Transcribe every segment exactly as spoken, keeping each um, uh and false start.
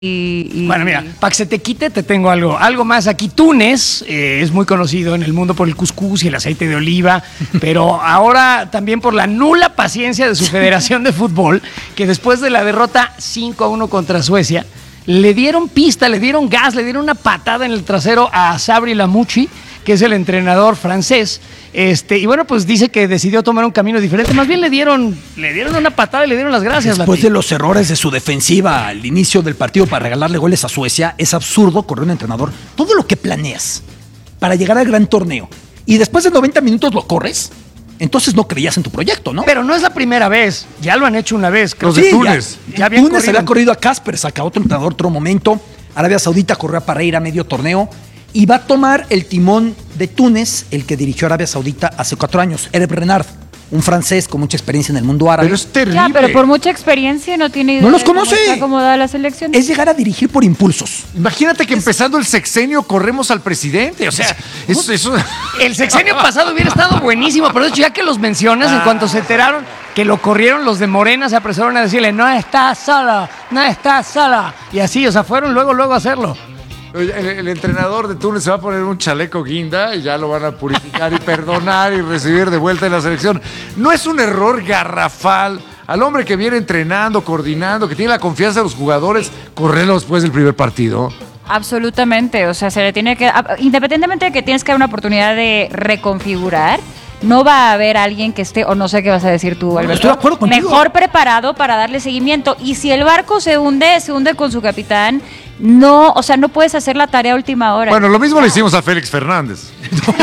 Y, y... Bueno, mira, para que se te quite te tengo algo, algo más. Aquí Túnez eh, es muy conocido en el mundo por el cuscús y el aceite de oliva, pero ahora también por la nula paciencia de su federación de fútbol, que después de la derrota cinco a uno contra Suecia, le dieron pista, le dieron gas, le dieron una patada en el trasero a Sabri Lamouchi, que es el entrenador francés. Este, y bueno, pues dice que decidió tomar un camino diferente. Más bien le dieron, le dieron una patada y le dieron las gracias. Después Lati. de los errores de su defensiva al inicio del partido para regalarle goles a Suecia, es absurdo correr un entrenador. Todo lo que planeas para llegar al gran torneo y después de noventa minutos lo corres, entonces no creías en tu proyecto, ¿no? Pero no es la primera vez. Ya lo han hecho una vez. Los de sí, Túnez. Ya, Ya Túnez corrido. había corrido a Casper, saca otro entrenador otro momento. Arabia Saudita corrió a Parreira medio torneo. Y va a tomar el timón de Túnez, el que dirigió Arabia Saudita hace cuatro años, Hervé Renard, un francés con mucha experiencia en el mundo árabe. Pero es terrible. Ya, pero por mucha experiencia no tiene idea No los de cómo conoce. está acomodada la selección. Es llegar a dirigir por impulsos. Imagínate que empezando el sexenio corremos al presidente. O sea, eso... eso... El sexenio pasado hubiera estado buenísimo, pero de hecho, ya que los mencionas, en cuanto se enteraron que lo corrieron, los de Morena se apresuraron a decirle, no está sola, no está sola. Y así, o sea, fueron luego, luego a hacerlo. El, el entrenador de Túnez se va a poner un chaleco guinda y ya lo van a purificar y perdonar y recibir de vuelta en la selección. No es un error garrafal al hombre que viene entrenando, coordinando, que tiene la confianza de los jugadores, correrlo después del primer partido. Absolutamente, o sea, se le tiene que, independientemente de que tienes que dar una oportunidad de reconfigurar, no va a haber alguien que esté, o no sé qué vas a decir tú, Alberto, estoy de acuerdo contigo. mejor preparado para darle seguimiento. Y si el barco se hunde, se hunde con su capitán. No, o sea, no puedes hacer la tarea a última hora. Bueno, lo mismo le hicimos a Félix Fernández.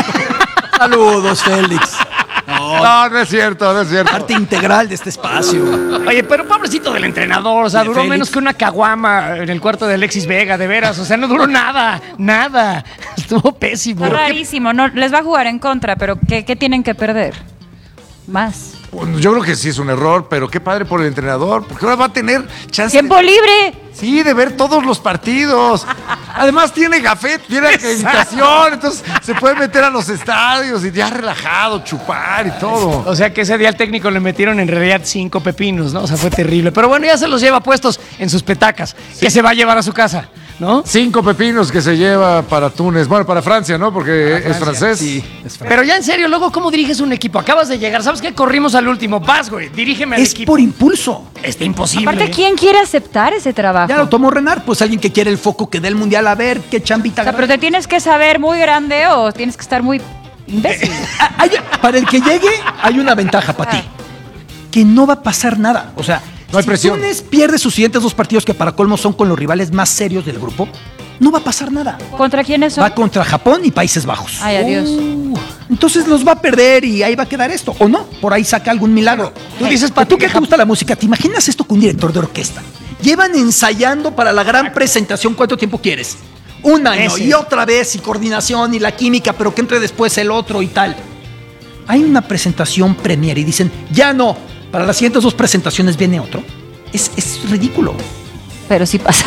Saludos, Félix. No, No, no es cierto, no es cierto. parte integral de este espacio. Oye, pero pobrecito del entrenador, o sea, ¿De duró Félix? menos que una caguama en el cuarto de Alexis Vega, de veras, o sea, no duró nada, nada. Estuvo pésimo. Está rarísimo, no, les va a jugar en contra, pero ¿qué, qué tienen que perder? Más. Bueno, yo creo que sí es un error, pero qué padre por el entrenador, porque ahora va a tener chance. ¡Tiempo de, libre! Sí, de ver todos los partidos. Además tiene gafet, tiene acreditación, entonces se puede meter a los estadios y ya relajado, chupar y todo. O sea que ese día al técnico le metieron en realidad cinco pepinos, ¿no? O sea, fue terrible. Pero bueno, ya se los lleva puestos en sus petacas, que se va a llevar a su casa, ¿no? Cinco pepinos que se lleva para Túnez, bueno, para Francia, ¿no? Porque es francés. Sí, es francés. Pero ya en serio, luego, ¿cómo diriges un equipo? Acabas de llegar, ¿sabes qué? Corrimos al último. Vas, güey, dirígeme al Es equipo. por impulso. Está imposible. Aparte, ¿quién quiere aceptar ese trabajo? Ya lo tomó Renard, pues alguien que quiere el foco que dé el mundial, a ver qué chambita. O sea, pero te tienes que saber muy grande o tienes que estar muy imbécil. Ah, hay- para el que llegue, hay una ventaja para ti. Que no va a pasar nada. O sea, No hay si presión. Túnez pierde sus siguientes dos partidos, que para colmo son con los rivales más serios del grupo, no va a pasar nada. ¿Contra quiénes son? Va contra Japón y Países Bajos. Ay, adiós. Uh, entonces los va a perder y ahí va a quedar esto. O no, por ahí saca algún milagro. Tú dices, Pero Pati, tú que que te gusta la música, ¿te imaginas esto con un director de orquesta? Llevan ensayando para la gran presentación, ¿cuánto tiempo quieres? Un año Ese. y otra vez y coordinación y la química, pero que entre después el otro y tal. Hay una presentación premier y dicen, ya no, para las siguientes dos presentaciones viene otro. Es, es ridículo. Pero sí pasa.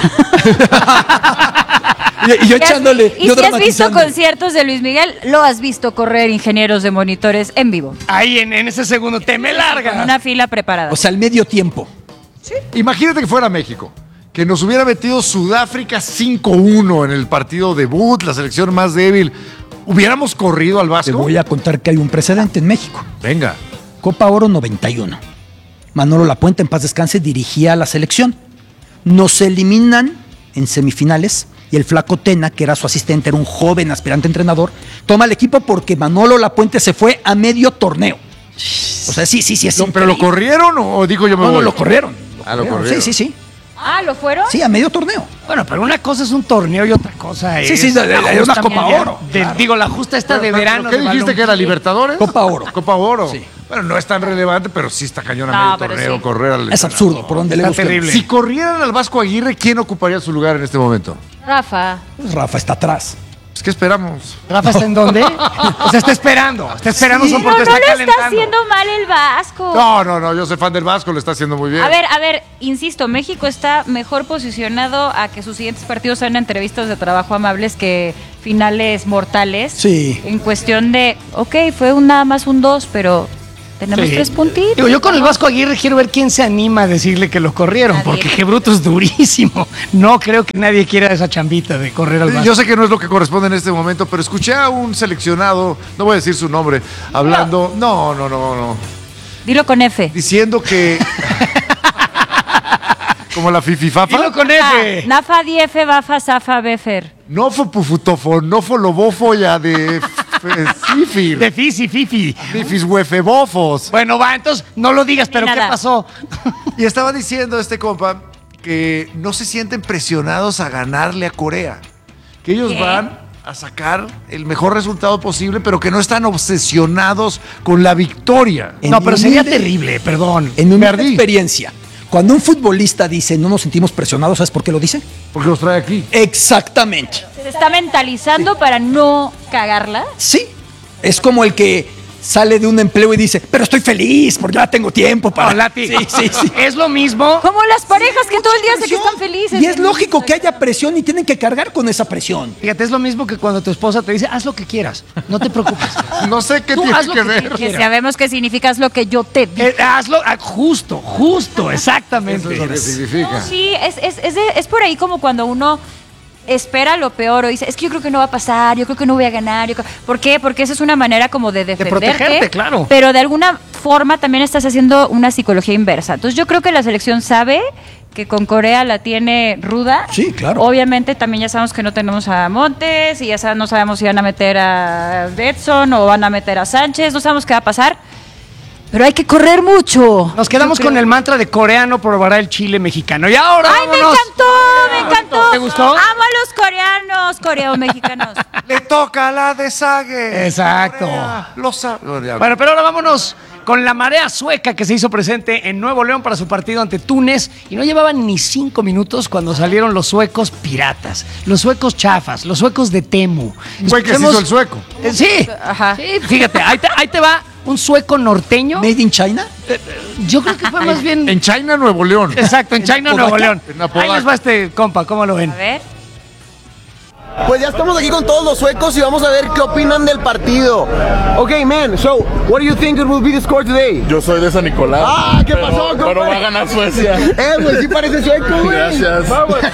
Y, y yo Y has- echándole, Y yo si has visto dramatizando. conciertos de Luis Miguel, lo has visto correr ingenieros de monitores en vivo. Ahí en, en ese segundo, te me Con larga. una fila preparada. O sea, al medio tiempo. Imagínate que fuera México, que nos hubiera metido Sudáfrica cinco uno en el partido debut, la selección más débil. ¿Hubiéramos corrido al Te Vasco? voy a contar que hay un precedente en México. Venga. Copa Oro noventa y uno. Manolo Lapuente, en paz descanse, dirigía a la selección. Nos eliminan en semifinales y el flaco Tena, que era su asistente, era un joven aspirante entrenador, toma el equipo porque Manolo Lapuente se fue a medio torneo. O sea, sí, sí, sí. Es No, ¿Pero lo increíble. corrieron o o dijo yo me No, no, voy? lo corrieron. Ah, lo corrieron. Sí, sí, sí. Ah, ¿lo fueron? Sí, a medio torneo. Bueno, pero una cosa es un torneo y otra cosa es... Sí, sí, de- de- de la una justa Copa mundial. Oro, De- claro. Digo, la justa esta de Pero, verano. ¿Qué de dijiste balón. que era? ¿Libertadores? Copa Oro. Copa Oro. Sí. Bueno, no es tan relevante, pero sí está cañón a No, medio pero torneo sí. correr al Es absurdo, por donde le Está guste. terrible. Si corrieran al Vasco Aguirre, ¿quién ocuparía su lugar en este momento? Rafa. Pues Rafa está atrás. Pues, ¿qué esperamos? ¿Rafa está en dónde? O sea, está esperando. Está esperando Sí. su No, porque no está lo está calentando. haciendo mal el Vasco. No, no, no, yo soy fan del Vasco, lo está haciendo muy bien. A ver, a ver, insisto, México está mejor posicionado a que sus siguientes partidos sean entrevistas de trabajo amables que finales mortales. Sí. En cuestión de, ok, fue un, nada más un dos, pero Tenemos Sí. tres puntitos. Digo, yo con el Vasco Aguirre quiero ver quién se anima a decirle que lo corrieron, Nadie. porque qué bruto es durísimo. No creo que nadie quiera esa chambita de correr al Vasco. Yo sé que no es lo que corresponde en este momento, pero escuché a un seleccionado, no voy a decir su nombre, hablando, no, no, no, no, Dilo con F. diciendo que como la fififafa, Dilo con Ah, F. Nafa, Diefe, Bafa, Zafa, Befer. no fue pufutofo, no fue lobofo ya de Sifir, De Fisi, Fifi. Fifis huefebofos. Bueno, va, entonces no lo digas, pero ¿qué nada. pasó? Y estaba diciendo este compa que no se sienten presionados a ganarle a Corea, que ellos ¿Qué? van a sacar el mejor resultado posible, pero que no están obsesionados con la victoria. En No, pero mi sería humilde- terrible, perdón. En mi Me humilde ardí. experiencia, cuando un futbolista dice no nos sentimos presionados, ¿sabes por qué lo dice? Porque los trae aquí. Exactamente. Se está mentalizando para no cagarla. Sí. Es como el que sale de un empleo y dice, pero estoy feliz porque ya tengo tiempo para... No, Lati. Sí, sí, sí. Es lo mismo. Como las parejas que todo el día se que Presión. están felices. Y es lógico que haya presión y tienen que cargar con esa presión. Fíjate, es lo mismo que cuando tu esposa te dice, haz lo que quieras, no te preocupes. No sé qué Tú tiene haz lo que que ver. tú Que sabemos que significa es lo que yo te digo. Eh, hazlo, ah, justo, justo, exactamente. Eso es lo que significa. Sí, es, es, es, de- es por ahí como cuando uno espera lo peor o dice, es que yo creo que no va a pasar, yo creo que no voy a ganar. Yo creo- ¿Por qué? Porque esa es una manera como de defenderte. protegerte, claro. Pero de alguna forma también estás haciendo una psicología inversa. Entonces yo creo que la selección sabe que con Corea la tiene ruda. Sí, claro. Obviamente también ya sabemos que no tenemos a Montes y ya sab- no sabemos si van a meter a Edson o van a meter a Sánchez, no sabemos qué va a pasar. Pero hay que correr mucho. Nos quedamos Yo creo. con el mantra de coreano probará el chile mexicano. Y ahora ¡Ay, me vámonos. encantó! ¡Me encantó! ¿Te gustó? Amo a los coreanos, coreanos mexicanos. Le toca la de Sague. Exacto. Corea, Lo sabe. Bueno, ya. Bueno, pero ahora vámonos con la marea sueca que se hizo presente en Nuevo León para su partido ante Túnez y no llevaban ni cinco minutos cuando salieron los suecos piratas, los suecos chafas, los suecos de Temu. Güey, que se Escuchemos- hizo el sueco. Eh, Sí, Ajá. sí, fíjate, ahí te, ahí te va un sueco norteño. Made in China. Yo creo que fue más bien... En China, Nuevo León. Exacto, en China, Nuevo Apodaca. León. En Ahí Apodaca. les va este compa, ¿cómo lo ven? A ver. Pues ya estamos aquí con todos los suecos y vamos a ver qué opinan del partido. Okay, man, so, what do you think it will be the score today? Yo soy de San Nicolás. Ah, ¿qué pero- pasó, compadre? Pero va a ganar Suecia. Eh, güey, sí parece sueco, güey. Gracias.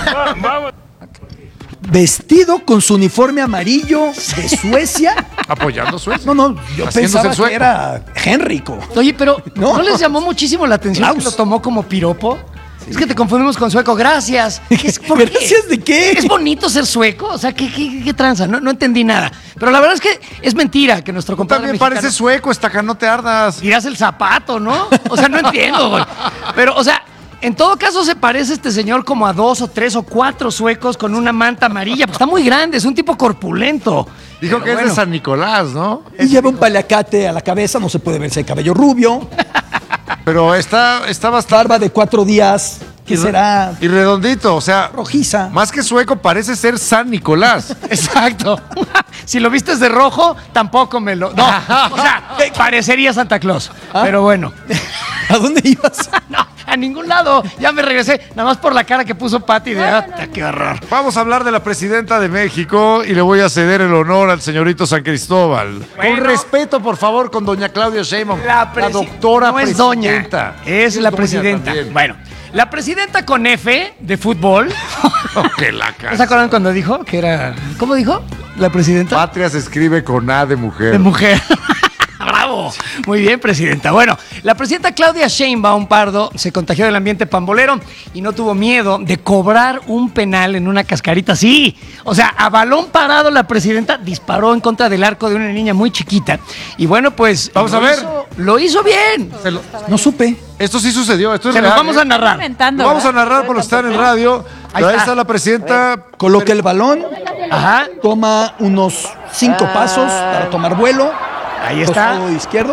Vestido con su uniforme amarillo de Suecia. Apoyando a Suecia. No, no, yo Haciéndose pensaba el sueco. que era Henrico. Oye, pero ¿no, No. les llamó muchísimo la atención que Klaus. lo tomó como piropo? Es que te confundimos con sueco. Gracias. Es- ¿por qué? ¿Gracias de qué? ¿Es bonito ser sueco? O sea, ¿qué, qué, qué tranza? No, no entendí nada. Pero la verdad es que es mentira que nuestro Tú compadre también mexicano- pareces sueco, estaca, no te ardas. Dirás el zapato, ¿no? O sea, no entiendo, güey. Pero, o sea, en todo caso se parece este señor como a dos o tres o cuatro suecos con una manta amarilla. Pues está muy grande, es un tipo corpulento. Dijo Pero que es bueno. de San Nicolás, ¿no? Y lleva un paliacate a la cabeza, no se puede verse el cabello rubio. Pero está, está bastante. Barba de cuatro días, que será Y redondito, o sea. rojiza. Más que sueco, parece ser San Nicolás. Exacto. Si lo vistes de rojo, tampoco me lo. No, o sea, parecería Santa Claus. ¿Ah? Pero bueno. ¿A dónde ibas? No, a ningún lado. Ya me regresé, nada más por la cara que puso Pati de. "Ah, qué horror". Vamos a hablar de la presidenta de México y le voy a ceder el honor al señorito San Cristóbal. Bueno. Con respeto, por favor, con doña Claudia Sheinbaum, La, la, presi- doctora no es presidenta. doña, es la doña presidenta. también. Bueno, la presidenta con F de fútbol. Que la ¿No se casa. acuerdan cuando dijo que era. ¿Cómo dijo? La presidenta. Patria se escribe con A de mujer. De mujer. ¡Bravo! Muy bien, presidenta. Bueno, la presidenta Claudia Sheinbaum Pardo se contagió del ambiente pambolero y no tuvo miedo de cobrar un penal en una cascarita. Sí, o sea, a balón parado la presidenta disparó en contra del arco de una niña muy chiquita. Y bueno, pues... Vamos lo a ver. hizo- lo hizo bien. Se lo- No supe. Esto sí sucedió, esto es Se los real, vamos ¿eh? a narrar. Inventando, Lo vamos a ¿verdad? narrar por estar en radio. Ahí Ahí está. está la presidenta. Coloca el balón, Ajá, toma unos cinco pasos para tomar vuelo. ahí está. Costado izquierdo.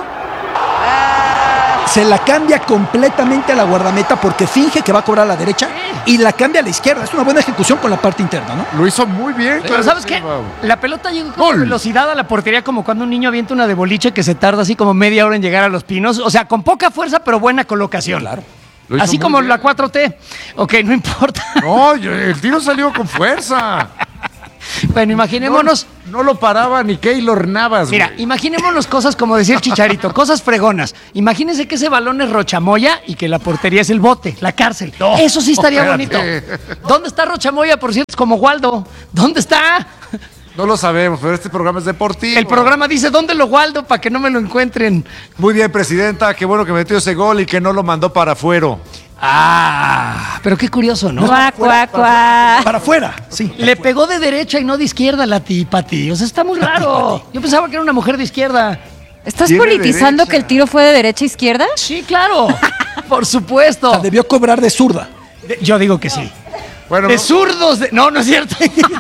Se la cambia completamente a la guardameta porque finge que va a cobrar a la derecha y la cambia a la izquierda. Es una buena ejecución con la parte interna, ¿no? Lo hizo muy bien. Pero Claudia ¿sabes qué? Sheinbaum. La pelota llegó con Gol. velocidad a la portería como cuando un niño avienta una de boliche que se tarda así como media hora en llegar a los pinos. O sea, con poca fuerza pero buena colocación. Claro. Lo hizo Así muy como bien. la cuatro T. Ok, no importa. No, yo- el tiro salió con fuerza. Bueno, imaginémonos. No, no lo paraba ni Keylor Navas. Mira, güey. imaginémonos cosas como decía el Chicharito, cosas fregonas. Imagínense que ese balón es Rochamoya y que la portería es el bote, la cárcel. No, Eso sí estaría bonito. espérate. ¿Dónde está Rochamoya, por cierto? Es como Waldo. ¿Dónde está? No lo sabemos, pero este programa es deportivo. El programa dice, ¿dónde lo Waldo? Para que no me lo encuentren. Muy bien, presidenta. Qué bueno que metió ese gol y que no lo mandó para afuera. Ah, pero qué curioso, ¿no? Cuá, cuá, cuá. Para afuera, sí. Le pegó de derecha y no de izquierda la Tipati. O sea, está muy raro. Yo pensaba que era una mujer de izquierda. ¿Estás Tiene politizando derecha. que el tiro fue de derecha a izquierda? Sí, claro. Por supuesto. O sea, debió cobrar de zurda. De- Yo digo que sí. Bueno, De zurdos. De... No, no es cierto.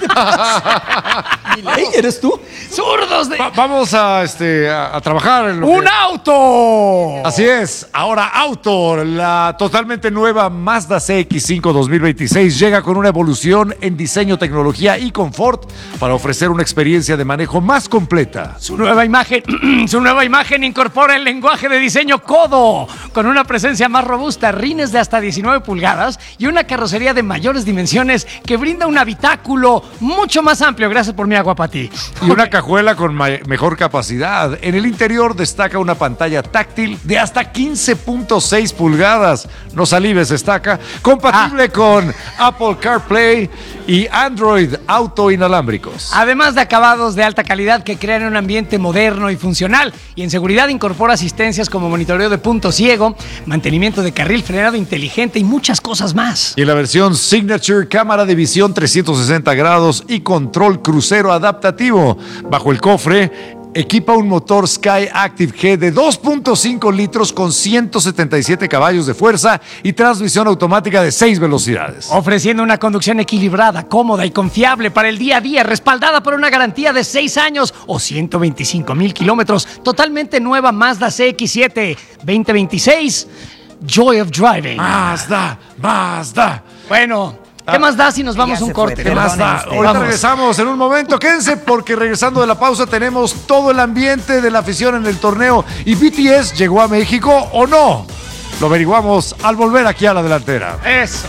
¿Milei eres tú? Zurdos de... va- vamos a, este, a, a trabajar en lo ¡Un que- auto! Así es, ahora Auto, la totalmente nueva Mazda C X cinco dos mil veintiséis llega con una evolución en diseño, tecnología y confort para ofrecer una experiencia de manejo más completa. Su nueva imagen, su nueva imagen incorpora el lenguaje de diseño Codo, con una presencia más robusta, rines de hasta diecinueve pulgadas y una carrocería de mayores dimensiones que brinda un habitáculo mucho más amplio. Gracias por mi agua, Pati. Y una cajuela con ma- mejor capacidad. En el interior destaca una pantalla táctil de hasta quince punto seis pulgadas. No salives, destaca. Compatible con Apple CarPlay y Android Auto inalámbricos. Además de acabados de alta calidad que crean un ambiente moderno y funcional, y en seguridad incorpora asistencias como monitoreo de punto ciego, mantenimiento de carril frenado inteligente y muchas cosas más. Y en la versión Signature, cámara de visión trescientos sesenta grados y control crucero adaptativo. Bajo el cofre, equipa un motor Sky Active G de dos punto cinco litros con ciento setenta y siete caballos de fuerza y transmisión automática de seis velocidades. Ofreciendo una conducción equilibrada, cómoda y confiable para el día a día, respaldada por una garantía de seis años o ciento veinticinco mil kilómetros. Totalmente nueva Mazda C X siete veinte veintiséis. Joy of Driving. Mazda, Mazda. Bueno, ¿qué más da si nos vamos a un corte? ¿Qué más da? Ahorita Vamos. regresamos en un momento. Quédense porque regresando de la pausa tenemos todo el ambiente de la afición en el torneo. ¿Y B T S llegó a México o no? Lo averiguamos al volver aquí a la delantera. Eso.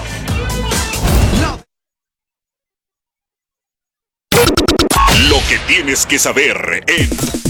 Lo que tienes que saber en